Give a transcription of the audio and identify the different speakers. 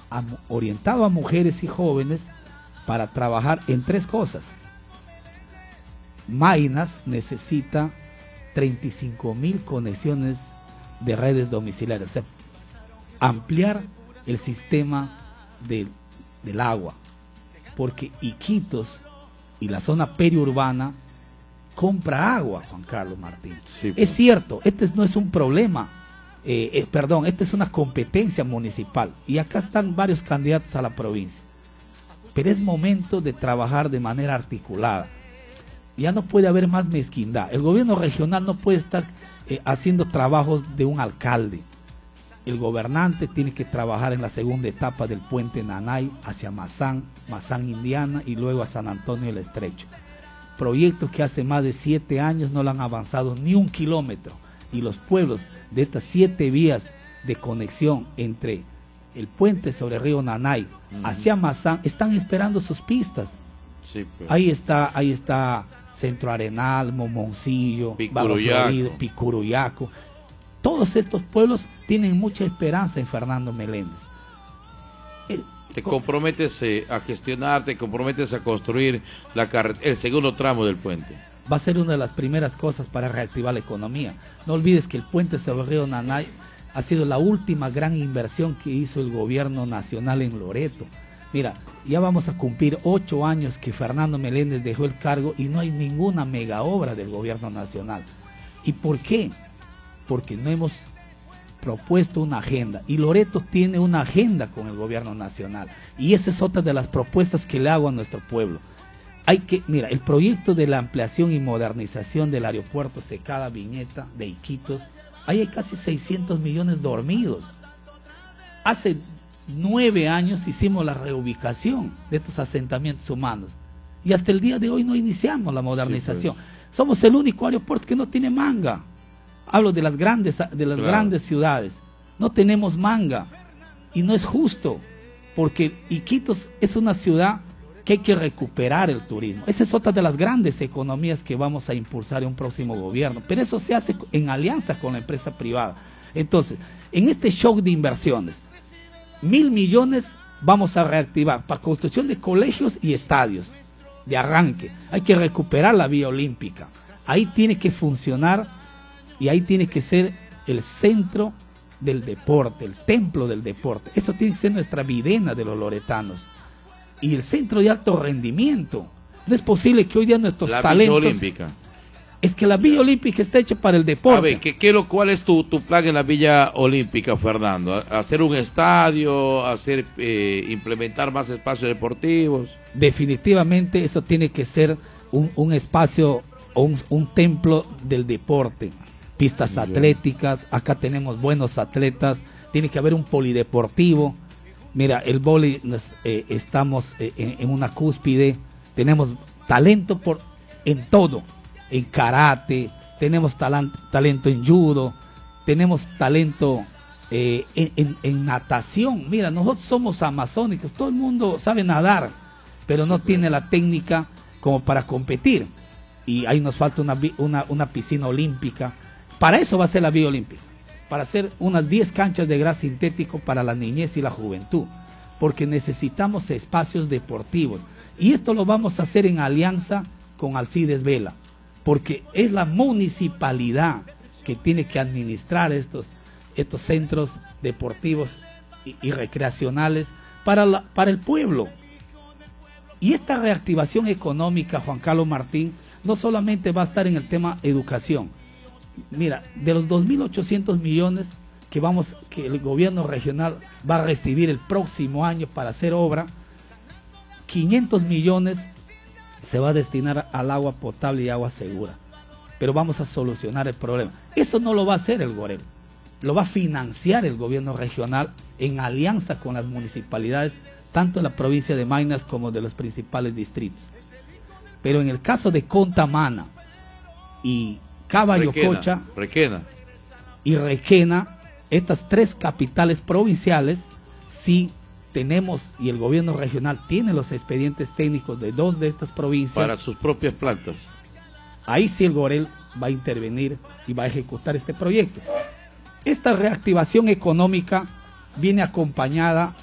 Speaker 1: orientado a mujeres y jóvenes para trabajar en tres cosas. Maynas necesita 35.000 conexiones de redes domiciliarias, o sea, ampliar el sistema del agua, porque Iquitos y la zona periurbana compra agua, Juan Carlos Martín.
Speaker 2: Sí,
Speaker 1: es cierto, este no es un problema, esta es una competencia municipal, y acá están varios candidatos a la provincia, pero es momento de trabajar de manera articulada. Ya no puede haber más mezquindad. El gobierno regional no puede estar haciendo trabajos de un alcalde. El gobernante tiene que trabajar en la segunda etapa del puente Nanay hacia Mazán, Indiana, y luego a San Antonio del Estrecho. Proyectos que hace más de 7 años no lo han avanzado ni 1 kilómetro, y los pueblos de estas 7 vías de conexión entre el puente sobre el río Nanay hacia Mazán están esperando sus pistas.
Speaker 2: Sí, pues.
Speaker 1: Ahí está Centro Arenal, Momoncillo, Barrio Florido, Picuruyaco. Todos estos pueblos tienen mucha esperanza en Fernando Meléndez.
Speaker 2: Te comprometes a gestionar, te comprometes a construir el segundo tramo del puente.
Speaker 1: Va a ser una de las primeras cosas para reactivar la economía. No olvides que el puente sobre el río Nanay ha sido la última gran inversión que hizo el gobierno nacional en Loreto. Mira, ya vamos a cumplir 8 años que Fernando Meléndez dejó el cargo y no hay ninguna mega obra del gobierno nacional. ¿Y por qué? Porque no hemos propuesto una agenda, y Loreto tiene una agenda con el gobierno nacional, y esa es otra de las propuestas que le hago a nuestro pueblo. Mira, el proyecto de la ampliación y modernización del aeropuerto Secada Viñeta de Iquitos, ahí hay casi 600 millones dormidos. Hace 9 años hicimos la reubicación de estos asentamientos humanos y hasta el día de hoy no iniciamos la modernización. Sí, pues. Somos el único aeropuerto que no tiene manga. Hablo de las grandes ciudades. No tenemos manga y no es justo, porque Iquitos es una ciudad que hay que recuperar el turismo. Esa es otra de las grandes economías que vamos a impulsar en un próximo gobierno, pero eso se hace en alianza con la empresa privada. Entonces, en este shock de inversiones, 1.000 millones vamos a reactivar para construcción de colegios y estadios de arranque. Hay que recuperar la vía olímpica. Ahí tiene que funcionar y ahí tiene que ser el centro del deporte, el templo del deporte. Eso tiene que ser nuestra videna de los loretanos. Y el centro de alto rendimiento. No es posible que hoy día nuestros talentos...
Speaker 2: Villa Olímpica.
Speaker 1: Es que la Villa Olímpica está hecha para el deporte.
Speaker 2: A ver, ¿cuál es tu plan en la Villa Olímpica, Fernando? ¿Hacer un estadio? ¿Implementar más espacios deportivos?
Speaker 1: Definitivamente eso tiene que ser un espacio o un templo del deporte. Pistas atléticas, acá tenemos buenos atletas, tiene que haber un polideportivo. Mira, el vóley, estamos en una cúspide, tenemos talento en todo, en karate, tenemos talento en judo, tenemos talento en natación. Mira, nosotros somos amazónicos, todo el mundo sabe nadar, pero no tiene la técnica como para competir. Y ahí nos falta una piscina olímpica. Para eso va a ser la Vía Olímpica, para hacer unas 10 canchas de gras sintético para la niñez y la juventud, porque necesitamos espacios deportivos. Y esto lo vamos a hacer en alianza con Alcides Vela, porque es la municipalidad que tiene que administrar estos centros deportivos y recreacionales para el pueblo. Y esta reactivación económica, Juan Carlos Martín, no solamente va a estar en el tema educación. Mira, de los 2.800 millones que el gobierno regional va a recibir el próximo año para hacer obra, 500 millones se va a destinar al agua potable y agua segura. Pero vamos a solucionar el problema. Eso no lo va a hacer el GOREL, lo va a financiar el gobierno regional en alianza con las municipalidades, tanto de la provincia de Maynas como de los principales distritos. Pero en el caso de Contamana y Caballococha y Requena, estas 3 capitales provinciales, sí tenemos, y el gobierno regional tiene los expedientes técnicos de 2 de estas provincias.
Speaker 2: Para sus propias plantas.
Speaker 1: Ahí sí el GOREL va a intervenir y va a ejecutar este proyecto. Esta reactivación económica viene acompañada